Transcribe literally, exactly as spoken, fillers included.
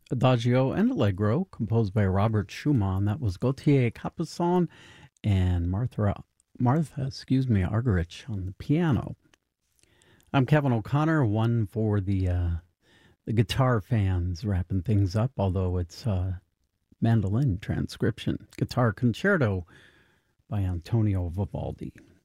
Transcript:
Adagio and Allegro, composed by Robert Schumann. That was Gautier Capuçon and Martha, Martha, excuse me, Argerich on the piano. I'm Kevin O'Connor, one for the uh, the guitar fans, wrapping things up, although it's uh, mandolin transcription. Guitar Concerto by Antonio Vivaldi.